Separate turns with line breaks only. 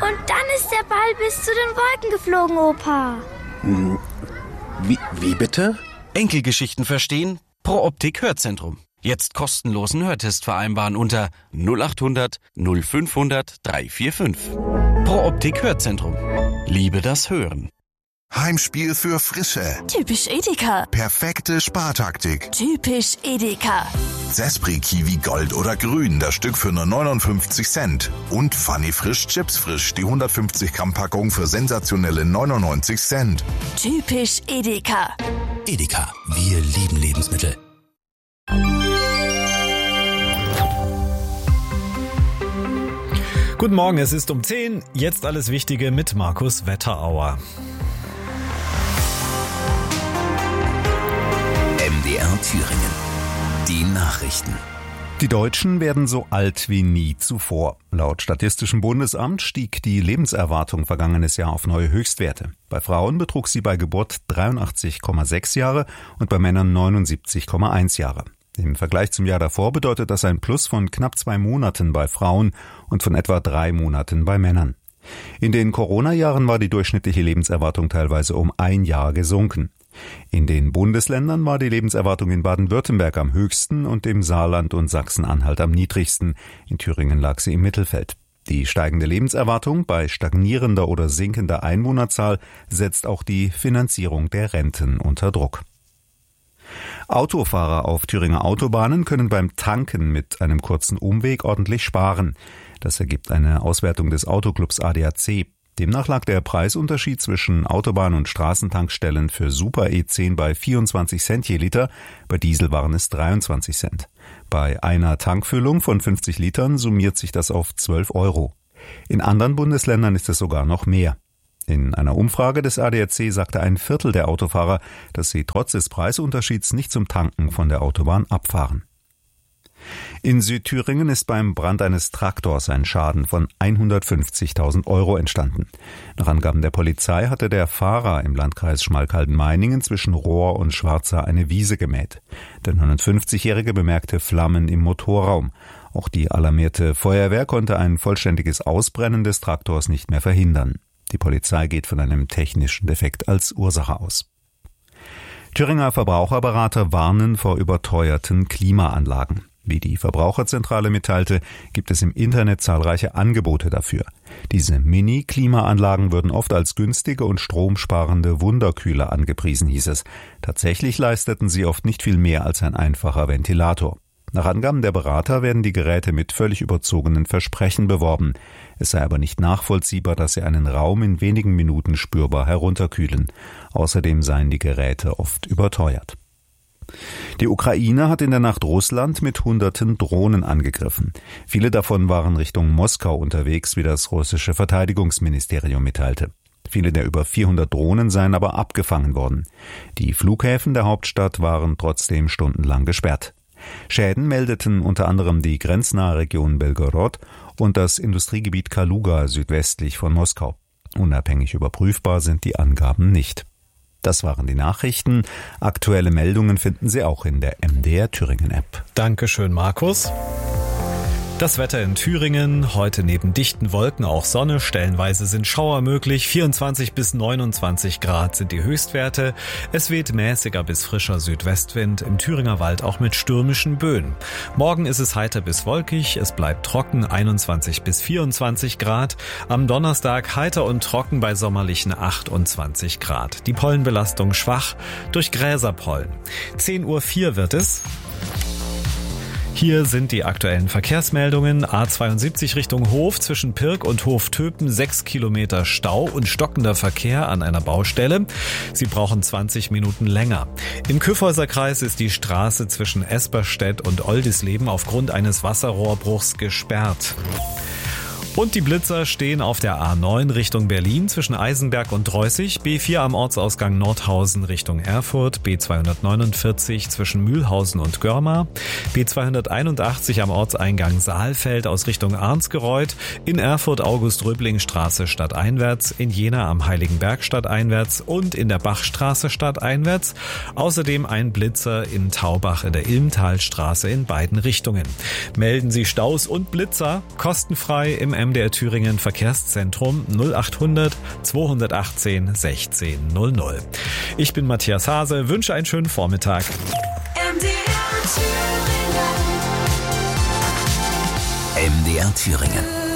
Und dann ist der Ball bis zu den Wolken geflogen, Opa.
Wie bitte?
Enkelgeschichten verstehen? Pro Optik Hörzentrum. Jetzt kostenlosen Hörtest vereinbaren unter 0800 0500 345. Pro Optik Hörzentrum. Liebe das Hören.
Heimspiel für Frische.
Typisch Edeka.
Perfekte Spartaktik.
Typisch Edeka.
Zespri Kiwi Gold oder Grün, das Stück für nur 59 Cent. Und Funny Frisch Chips Frisch, die 150 Gramm Packung für sensationelle 99 Cent.
Typisch Edeka.
Edeka, wir lieben Lebensmittel.
Guten Morgen, es ist um 10. Jetzt alles Wichtige mit Markus Wetterauer.
MDR Thüringen. Die Nachrichten.
Die Deutschen werden so alt wie nie zuvor. Laut Statistischem Bundesamt stieg die Lebenserwartung vergangenes Jahr auf neue Höchstwerte. Bei Frauen betrug sie bei Geburt 83,6 Jahre und bei Männern 79,1 Jahre. Im Vergleich zum Jahr davor bedeutet das ein Plus von knapp 2 Monaten bei Frauen und von etwa 3 Monaten bei Männern. In den Corona-Jahren war die durchschnittliche Lebenserwartung teilweise um 1 Jahr gesunken. In den Bundesländern war die Lebenserwartung in Baden-Württemberg am höchsten und im Saarland und Sachsen-Anhalt am niedrigsten. In Thüringen lag sie im Mittelfeld. Die steigende Lebenserwartung bei stagnierender oder sinkender Einwohnerzahl setzt auch die Finanzierung der Renten unter Druck. Autofahrer auf Thüringer Autobahnen können beim Tanken mit einem kurzen Umweg ordentlich sparen. Das ergibt eine Auswertung des Autoclubs ADAC. Demnach lag der Preisunterschied zwischen Autobahn- und Straßentankstellen für Super E10 bei 24 Cent je Liter, bei Diesel waren es 23 Cent. Bei einer Tankfüllung von 50 Litern summiert sich das auf 12 Euro. In anderen Bundesländern ist es sogar noch mehr. In einer Umfrage des ADAC sagte ein Viertel der Autofahrer, dass sie trotz des Preisunterschieds nicht zum Tanken von der Autobahn abfahren. In Südthüringen ist beim Brand eines Traktors ein Schaden von 150.000 Euro entstanden. Nach Angaben der Polizei hatte der Fahrer im Landkreis Schmalkalden-Meiningen zwischen Rohr und Schwarza eine Wiese gemäht. Der 59-Jährige bemerkte Flammen im Motorraum. Auch die alarmierte Feuerwehr konnte ein vollständiges Ausbrennen des Traktors nicht mehr verhindern. Die Polizei geht von einem technischen Defekt als Ursache aus. Thüringer Verbraucherberater warnen vor überteuerten Klimaanlagen. Wie die Verbraucherzentrale mitteilte, gibt es im Internet zahlreiche Angebote dafür. Diese Mini-Klimaanlagen würden oft als günstige und stromsparende Wunderkühler angepriesen, hieß es. Tatsächlich leisteten sie oft nicht viel mehr als ein einfacher Ventilator. Nach Angaben der Berater werden die Geräte mit völlig überzogenen Versprechen beworben. Es sei aber nicht nachvollziehbar, dass sie einen Raum in wenigen Minuten spürbar herunterkühlen. Außerdem seien die Geräte oft überteuert. Die Ukraine hat in der Nacht Russland mit Hunderten Drohnen angegriffen. Viele davon waren Richtung Moskau unterwegs, wie das russische Verteidigungsministerium mitteilte. Viele der über 400 Drohnen seien aber abgefangen worden. Die Flughäfen der Hauptstadt waren trotzdem stundenlang gesperrt. Schäden meldeten unter anderem die grenznahe Region Belgorod und das Industriegebiet Kaluga südwestlich von Moskau. Unabhängig überprüfbar sind die Angaben nicht. Das waren die Nachrichten. Aktuelle Meldungen finden Sie auch in der MDR Thüringen App.
Dankeschön, Markus. Das Wetter in Thüringen, heute neben dichten Wolken auch Sonne, stellenweise sind Schauer möglich, 24 bis 29 Grad sind die Höchstwerte. Es weht mäßiger bis frischer Südwestwind, im Thüringer Wald auch mit stürmischen Böen. Morgen ist es heiter bis wolkig, es bleibt trocken, 21 bis 24 Grad. Am Donnerstag heiter und trocken bei sommerlichen 28 Grad. Die Pollenbelastung schwach durch Gräserpollen. 10:04 Uhr wird es. Hier sind die aktuellen Verkehrsmeldungen. A72 Richtung Hof zwischen Pirk und Hoftöpen 6 Kilometer Stau und stockender Verkehr an einer Baustelle. Sie brauchen 20 Minuten länger. Im Kyffhäuserkreis ist die Straße zwischen Esperstedt und Oldisleben aufgrund eines Wasserrohrbruchs gesperrt. Und die Blitzer stehen auf der A9 Richtung Berlin zwischen Eisenberg und Dreußig, B4 am Ortsausgang Nordhausen Richtung Erfurt, B249 zwischen Mühlhausen und Görmar, B281 am Ortseingang Saalfeld aus Richtung Arnsgereuth, in Erfurt August-Röbling-Straße stadteinwärts, in Jena am Heiligenberg stadteinwärts und in der Bachstraße stadteinwärts. Außerdem ein Blitzer in Taubach in der Ilmtalstraße in beiden Richtungen. Melden Sie Staus und Blitzer kostenfrei im MDR Thüringen Verkehrszentrum 0800 218 1600. Ich bin Matthias Hase, wünsche einen schönen Vormittag.
MDR Thüringen.